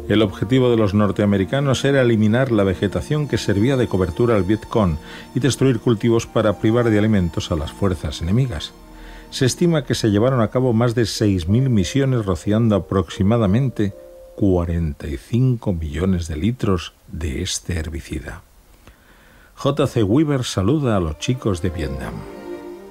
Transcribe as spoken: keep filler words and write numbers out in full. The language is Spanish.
El objetivo de los norteamericanos era eliminar la vegetación que servía de cobertura al Vietcong y destruir cultivos para privar de alimentos a las fuerzas enemigas. Se estima que se llevaron a cabo más de seis mil misiones rociando aproximadamente cuarenta y cinco millones de litros de este herbicida. J C Weaver saluda a los chicos de Vietnam.